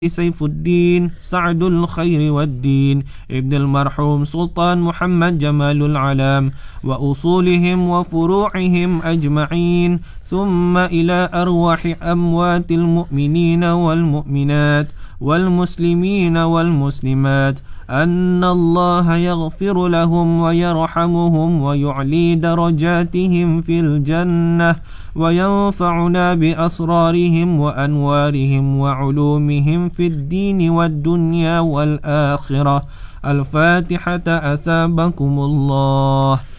سيف الدين سعد الخير والدين ابن المرحوم سلطان محمد جمال العلام وأصولهم وفروعهم أجمعين، ثم إلى أرواح أموات المؤمنين والمؤمنات والمسلمين والمسلمات أن الله يغفر لهم ويرحمهم ويعلي درجاتهم في الجنة وينفعنا بأسرارهم وأنوارهم وعلومهم في الدين والدنيا والآخرة. الفاتحة. أثابكم الله.